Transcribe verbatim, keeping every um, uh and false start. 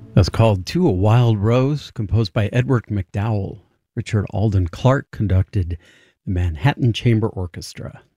That's called To a Wild Rose, composed by Edward McDowell. Richard Alden Clark conducted the Manhattan Chamber Orchestra.